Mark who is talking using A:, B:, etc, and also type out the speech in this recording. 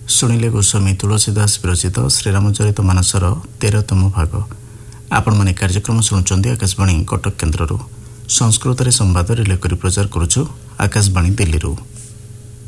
A: ଶୁଣିଲେ ଗୋସ୍ୱାମୀ ତୁଳସୀଦାସ ବିରଚିତ ଶ୍ରୀରାମଚରିତ ମାନସର 13ତମ ଭାଗ। ଆପଣମାନେ କାର୍ଯ୍ୟକ୍ରମ ଶୁଣୁଛନ୍ତି ଆକାଶବାଣୀ କଟକ କେନ୍ଦ୍ରରୁ। ସଂସ୍କୃତରେ ସମ୍ବାଦ ରିଲେ କରି ପ୍ରଚାର କରୁଛୁ ଆକାଶବାଣୀ ଦିଲ୍ଲୀରୁ।